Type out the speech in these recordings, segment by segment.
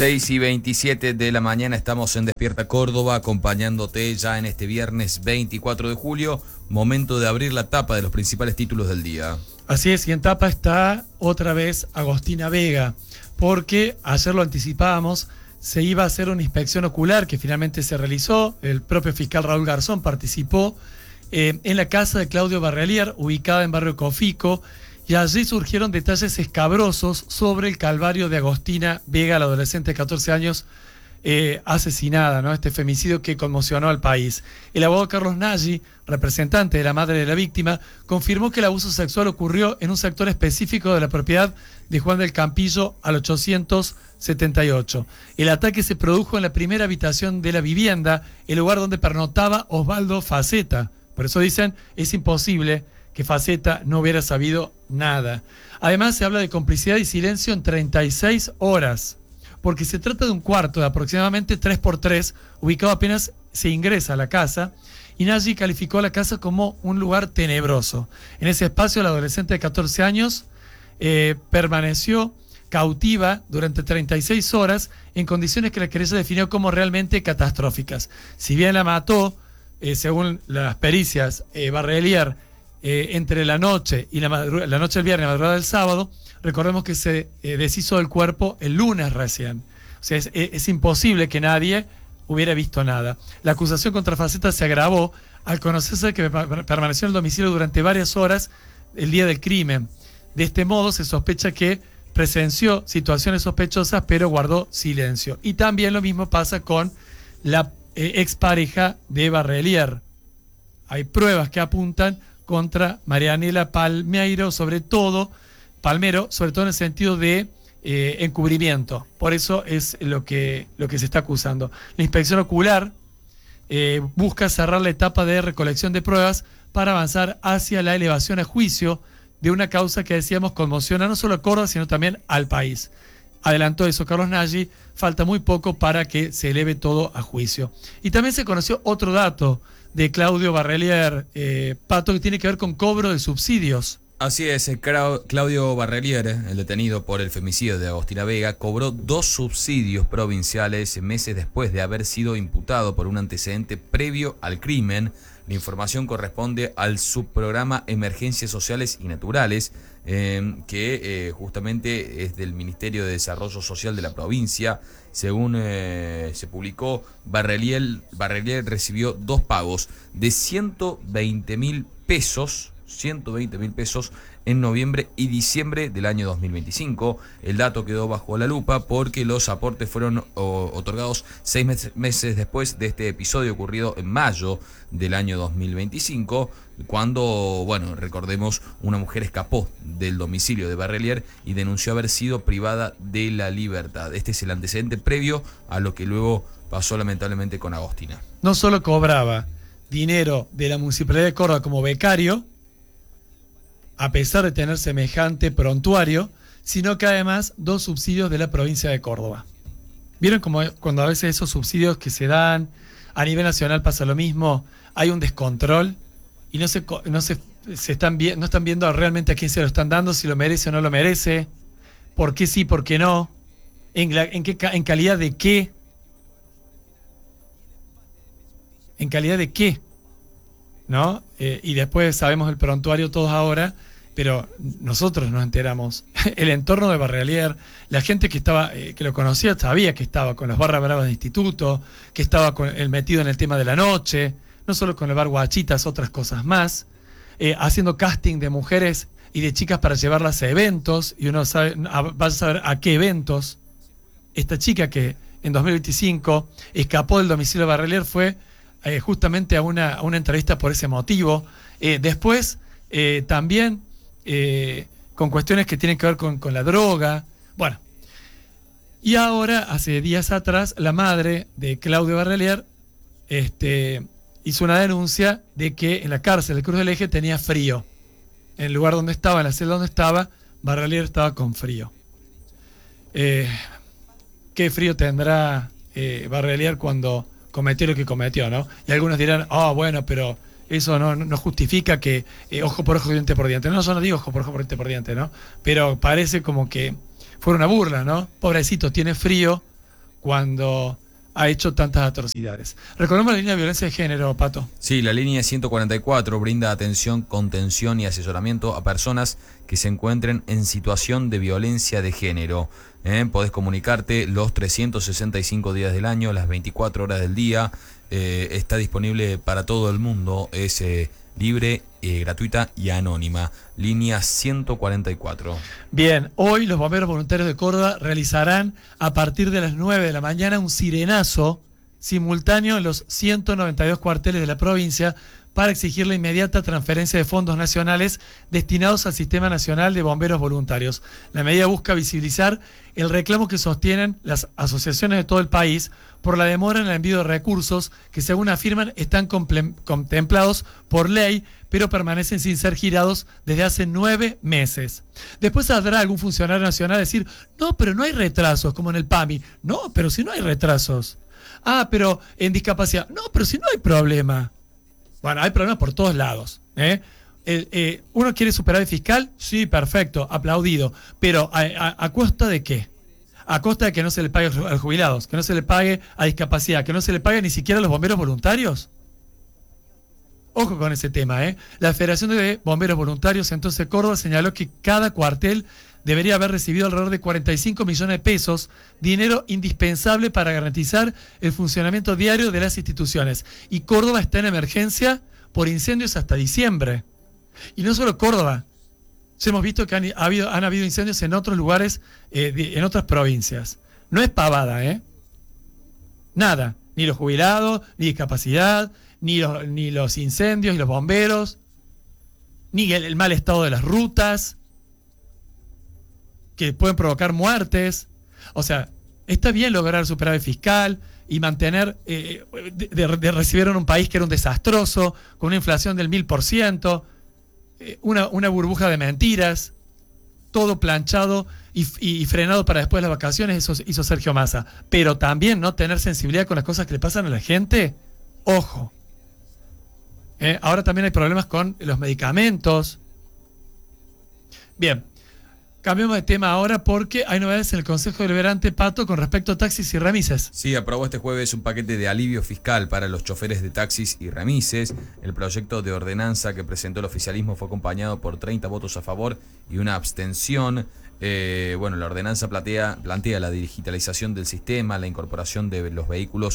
6:27 de la mañana estamos en Despierta Córdoba, acompañándote ya en este viernes 24 de julio, momento de abrir la tapa de los principales títulos del día. Así es, y en tapa está otra vez Agostina Vega, porque ayer lo anticipábamos, se iba a hacer una inspección ocular que finalmente se realizó, el propio fiscal Raúl Garzón participó en la casa de Claudio Barrelier, ubicada en barrio Cofico, y allí surgieron detalles escabrosos sobre el calvario de Agostina Vega, la adolescente de 14 años asesinada, ¿no? Este femicidio que conmocionó al país. El abogado Carlos Nagy, representante de la madre de la víctima, confirmó que el abuso sexual ocurrió en un sector específico de la propiedad de Juan del Campillo al 878. El ataque se produjo en la primera habitación de la vivienda, el lugar donde pernoctaba Osvaldo Faceta. Por eso dicen, es imposible que Faceta no hubiera sabido nada. Además, se habla de complicidad y silencio en 36 horas, porque se trata de un cuarto de aproximadamente 3x3, ubicado apenas se ingresa a la casa, y Nagy calificó a la casa como un lugar tenebroso. En ese espacio, la adolescente de 14 años permaneció cautiva durante 36 horas en condiciones que la querella definió como realmente catastróficas. Si bien la mató, según las pericias, Barrelier, entre la noche y la noche del viernes y la madrugada del sábado, recordemos que se deshizo del cuerpo el lunes recién. O sea, es imposible que nadie hubiera visto nada. La acusación contra Faceta se agravó al conocerse que permaneció en el domicilio durante varias horas el día del crimen. De este modo se sospecha que presenció situaciones sospechosas, pero guardó silencio. Y también lo mismo pasa con la expareja de Barrelier. Hay pruebas que apuntan contra Marianela Palmero, sobre todo en el sentido de encubrimiento. Por eso es lo que se está acusando. La inspección ocular busca cerrar la etapa de recolección de pruebas para avanzar hacia la elevación a juicio de una causa que, decíamos, conmociona no solo a Córdoba, sino también al país. Adelantó eso Carlos Nagy, falta muy poco para que se eleve todo a juicio. Y también se conoció otro dato de Claudio Barrelier, Pato, que tiene que ver con cobro de subsidios. Así es, Claudio Barrelier, el detenido por el femicidio de Agostina Vega, cobró 2 subsidios provinciales meses después de haber sido imputado por un antecedente previo al crimen. La información corresponde al subprograma Emergencias Sociales y Naturales, que justamente es del Ministerio de Desarrollo Social de la provincia. Según se publicó, Barrelier recibió 2 pagos de 120.000 pesos. 120.000 pesos en noviembre y diciembre del año 2025. El dato quedó bajo la lupa porque los aportes fueron otorgados 6 meses después de este episodio ocurrido en mayo del año 2025, cuando, bueno, recordemos, una mujer escapó del domicilio de Barrelier y denunció haber sido privada de la libertad. Este es el antecedente previo a lo que luego pasó lamentablemente con Agostina. No solo cobraba dinero de la Municipalidad de Córdoba como becario, a pesar de tener semejante prontuario, sino que además 2 subsidios de la provincia de Córdoba. ¿Vieron como cuando a veces esos subsidios que se dan a nivel nacional pasa lo mismo? Hay un descontrol y no están viendo realmente a quién se lo están dando, si lo merece o no lo merece, por qué sí, por qué no, en calidad de qué. ¿En calidad de qué? ¿No? Y después sabemos el prontuario todos ahora, pero nosotros nos enteramos. El entorno de Barrelier, la gente que estaba, que lo conocía, sabía que estaba con las barras bravas de instituto, que estaba metido en el tema de la noche, no solo con el bar Guachitas, otras cosas más, haciendo casting de mujeres y de chicas para llevarlas a eventos, y uno sabe, va a saber a qué eventos. Esta chica que en 2025 escapó del domicilio de Barrelier fue justamente a una entrevista por ese motivo. Después también con cuestiones que tienen que ver con la droga. Bueno, y ahora, hace días atrás, la madre de Claudio Barrelier hizo una denuncia de que en la cárcel de Cruz del Eje tenía frío. En el lugar donde estaba, en la celda donde estaba, Barrelier estaba con frío. ¿Qué frío tendrá Barrelier cuando cometió lo que cometió, ¿no? Y algunos dirán, bueno, pero eso no justifica que ojo por ojo, diente por diente. No, yo no digo ojo por diente por diente, ¿no? Pero parece como que fuera una burla, ¿no? Pobrecito, tiene frío cuando ha hecho tantas atrocidades. Recordemos la línea de violencia de género, Pato. Sí, la línea 144 brinda atención, contención y asesoramiento a personas que se encuentren en situación de violencia de género. Podés comunicarte los 365 días del año, las 24 horas del día. Está disponible para todo el mundo. Es libre, gratuita y anónima. Línea 144. Bien, hoy los bomberos voluntarios de Córdoba realizarán a partir de las 9 de la mañana un sirenazo simultáneo en los 192 cuarteles de la provincia para exigir la inmediata transferencia de fondos nacionales destinados al Sistema Nacional de Bomberos Voluntarios. La medida busca visibilizar el reclamo que sostienen las asociaciones de todo el país por la demora en el envío de recursos que, según afirman, están contemplados por ley, pero permanecen sin ser girados desde hace 9 meses. Después saldrá algún funcionario nacional a decir, no, pero no hay retrasos, como en el PAMI. No, pero si no hay retrasos. Ah, pero en discapacidad. No, pero si no hay problema. Bueno, hay problemas por todos lados. ¿Uno quiere superávit fiscal? Sí, perfecto, aplaudido. Pero ¿a costa de qué? A costa de que no se le pague a los jubilados, que no se le pague a discapacidad, que no se le pague ni siquiera a los bomberos voluntarios. Ojo con ese tema, La Federación de Bomberos Voluntarios, entonces Córdoba, señaló que cada cuartel debería haber recibido alrededor de 45 millones de pesos, dinero indispensable para garantizar el funcionamiento diario de las instituciones. Y Córdoba está en emergencia por incendios hasta diciembre. Y no solo Córdoba. Ya hemos visto que han habido incendios en otros lugares, en otras provincias. No es pavada, Nada. Ni los jubilados, ni discapacidad, ni los incendios y los bomberos, ni el mal estado de las rutas, que pueden provocar muertes. O sea, está bien lograr superávit fiscal y mantener, de recibir en un país que era un desastroso, con una inflación del 1000%, una burbuja de mentiras, todo planchado y frenado para después de las vacaciones. Eso hizo Sergio Massa. Pero también no tener sensibilidad con las cosas que le pasan a la gente. Ojo. Ahora también hay problemas con los medicamentos. Bien. Cambiamos de tema ahora porque hay novedades en el Consejo Deliberante, Pato, con respecto a taxis y remises. Sí, aprobó este jueves un paquete de alivio fiscal para los choferes de taxis y remises. El proyecto de ordenanza que presentó el oficialismo fue acompañado por 30 votos a favor y una abstención. La ordenanza plantea la digitalización del sistema, la incorporación de los vehículos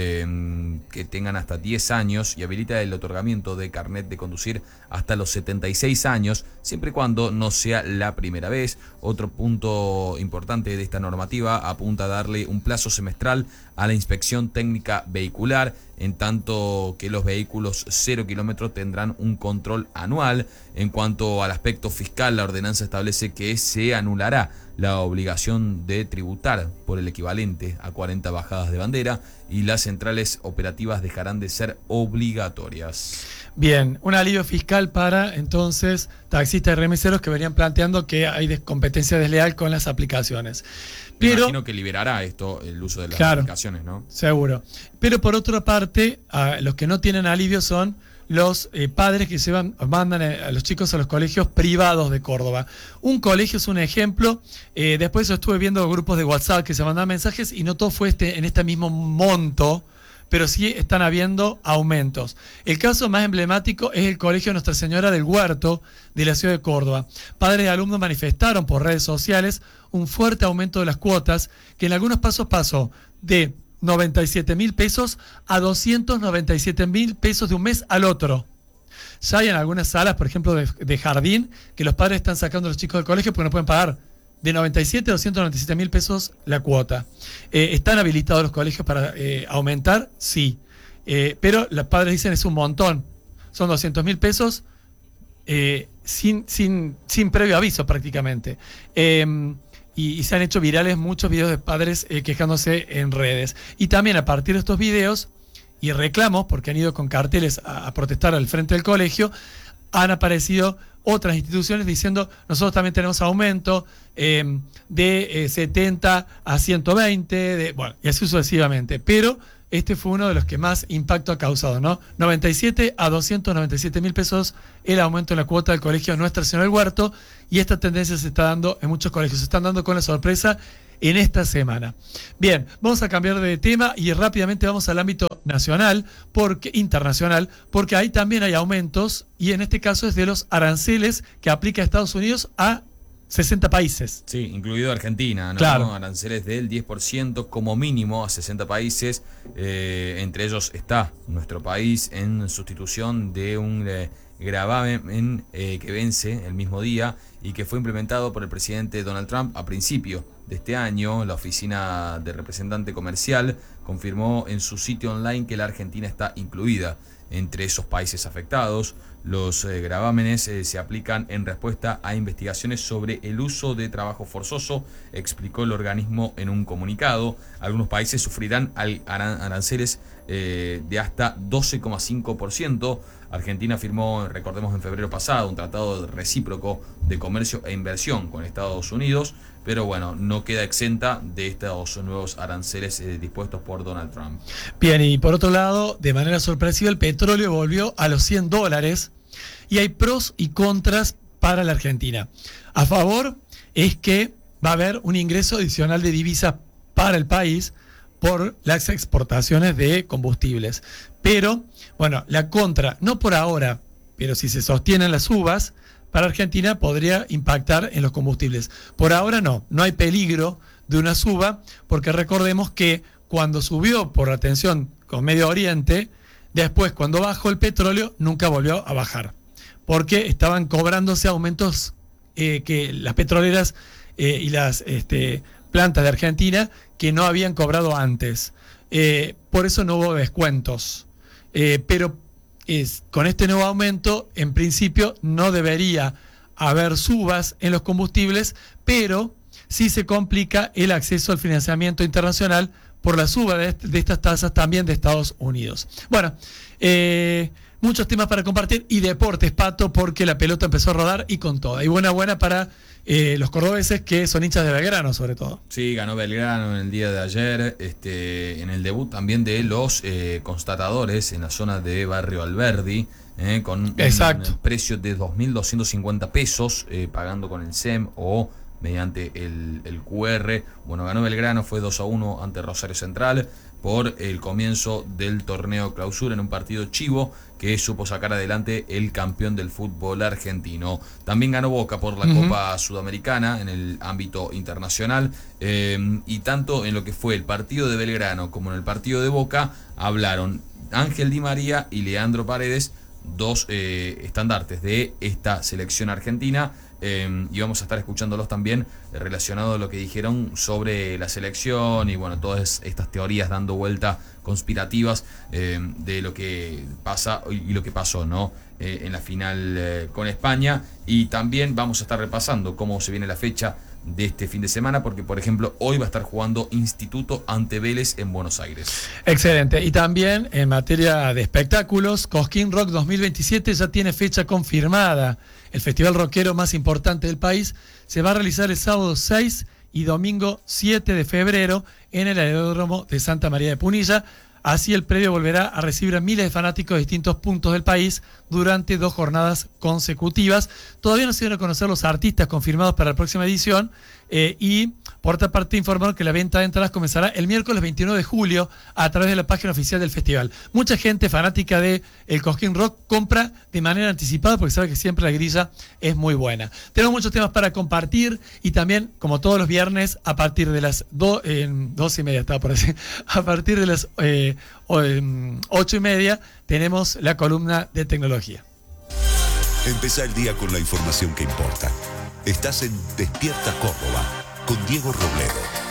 que tengan hasta 10 años y habilita el otorgamiento de carnet de conducir hasta los 76 años, siempre y cuando no sea la primera vez. Otro punto importante de esta normativa apunta a darle un plazo semestral a la inspección técnica vehicular, en tanto que los vehículos 0 kilómetros tendrán un control anual. En cuanto al aspecto fiscal, la ordenanza establece que se anulará la obligación de tributar por el equivalente a 40 bajadas de bandera y las centrales operativas dejarán de ser obligatorias. Bien, un alivio fiscal para entonces taxistas y remiseros que venían planteando que hay competencia desleal con las aplicaciones. Pero, imagino que liberará esto el uso de las aplicaciones, ¿no? Seguro. Pero por otra parte, los que no tienen alivio son los padres que mandan a los chicos a los colegios privados de Córdoba. Un colegio es un ejemplo. Después yo estuve viendo grupos de WhatsApp que se mandaban mensajes y no todo fue en este mismo monto, pero sí están habiendo aumentos. El caso más emblemático es el Colegio Nuestra Señora del Huerto de la ciudad de Córdoba. Padres y alumnos manifestaron por redes sociales un fuerte aumento de las cuotas, que en algunos pasos pasó de 97.000 pesos a 297.000 pesos de un mes al otro. Ya hay en algunas salas, por ejemplo, de jardín, que los padres están sacando a los chicos del colegio porque no pueden pagar de 97 a 297.000 pesos la cuota. ¿Están habilitados los colegios para aumentar? Sí. Pero los padres dicen es un montón. Son 200.000 pesos sin previo aviso prácticamente. Y se han hecho virales muchos videos de padres quejándose en redes. Y también a partir de estos videos y reclamos, porque han ido con carteles a protestar al frente del colegio, han aparecido otras instituciones diciendo nosotros también tenemos aumento de 70 a 120, y así sucesivamente. Pero este fue uno de los que más impacto ha causado, ¿no? 97 a 297.000 pesos el aumento en la cuota del colegio Nuestra Señora del Huerto, y esta tendencia se está dando en muchos colegios. Se están dando con la sorpresa en esta semana. Bien, vamos a cambiar de tema y rápidamente vamos al ámbito internacional, porque ahí también hay aumentos, y en este caso es de los aranceles que aplica Estados Unidos a 60 países. Sí, incluido Argentina, ¿no? Claro. Aranceles del 10% como mínimo a 60 países. Entre ellos está nuestro país, en sustitución de un gravamen que vence el mismo día y que fue implementado por el presidente Donald Trump a principio de este año. La oficina de representante comercial confirmó en su sitio online que la Argentina está incluida entre esos países afectados. Los gravámenes se aplican en respuesta a investigaciones sobre el uso de trabajo forzoso, explicó el organismo en un comunicado. Algunos países sufrirán aranceles de hasta 12,5%. Argentina firmó, recordemos, en febrero pasado un tratado recíproco de comercio e inversión con Estados Unidos, pero bueno, no queda exenta de estos nuevos aranceles dispuestos por Donald Trump. Bien, y por otro lado, de manera sorpresiva, el petróleo volvió a los $100 y hay pros y contras para la Argentina. A favor es que va a haber un ingreso adicional de divisas para el país por las exportaciones de combustibles. Pero, bueno, la contra, no por ahora, pero si se sostienen las subas, para Argentina podría impactar en los combustibles. Por ahora no hay peligro de una suba, porque recordemos que cuando subió por la tensión con Medio Oriente, después cuando bajó el petróleo nunca volvió a bajar, porque estaban cobrándose aumentos que las petroleras y las plantas de Argentina que no habían cobrado antes. Por eso no hubo descuentos. Pero con este nuevo aumento, en principio, no debería haber subas en los combustibles, pero sí se complica el acceso al financiamiento internacional por la suba de estas tasas también de Estados Unidos. Bueno, muchos temas para compartir y deportes, Pato, porque la pelota empezó a rodar y con toda. Y buena para los cordobeses, que son hinchas de Belgrano, sobre todo. Sí, ganó Belgrano en el día de ayer, en el debut también de los constatadores en la zona de Barrio Alberdi, con un precio de 2.250 pesos, pagando con el SEM o mediante el QR. Bueno, ganó Belgrano, fue 2-1 ante Rosario Central por el comienzo del torneo clausura en un partido chivo que supo sacar adelante el campeón del fútbol argentino. También ganó Boca por la Copa Sudamericana en el ámbito internacional, y tanto en lo que fue el partido de Belgrano como en el partido de Boca hablaron Ángel Di María y Leandro Paredes, dos estandartes de esta selección argentina, y vamos a estar escuchándolos también relacionado a lo que dijeron sobre la selección y bueno, todas estas teorías dando vuelta conspirativas de lo que pasa y lo que pasó, ¿no? En la final con España. Y también vamos a estar repasando cómo se viene la fecha de este fin de semana, porque por ejemplo hoy va a estar jugando Instituto ante Vélez en Buenos Aires. Excelente. Y también en materia de espectáculos, Cosquín Rock 2027 ya tiene fecha confirmada. El festival rockero más importante del país se va a realizar el sábado 6 y domingo 7 de febrero en el aeródromo de Santa María de Punilla. Así el predio volverá a recibir a miles de fanáticos de distintos puntos del país durante 2 jornadas consecutivas. Todavía no se dieron a conocer los artistas confirmados para la próxima edición, y por otra parte informaron que la venta de entradas comenzará el miércoles 21 de julio a través de la página oficial del festival. Mucha gente fanática de el Cosquín Rock compra de manera anticipada porque sabe que siempre la grilla es muy buena. Tenemos muchos temas para compartir y también, como todos los viernes, a partir de las 2:30, estaba por decir, a partir de las 8:30 tenemos la columna de tecnología. Empezá el día con la información que importa. Estás en Despierta Córdoba con Diego Robledo.